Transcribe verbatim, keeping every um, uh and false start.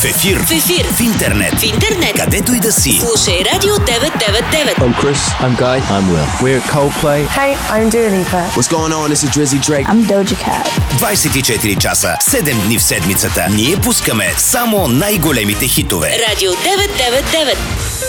ефир. В ефир. В интернет. В интернет. Където и да си. Слушай Радио деветстотин деветдесет и девет. I'm Chris. I'm Guy. I'm Will. We're Coldplay. Hey, I'm Dua Lipa. What's going on? This is Drizzy Drake. I'm Doja Cat. двайсет и четири часа, седем дни в седмицата. Ние пускаме само най-големите хитове. Радио деветстотин деветдесет и девет.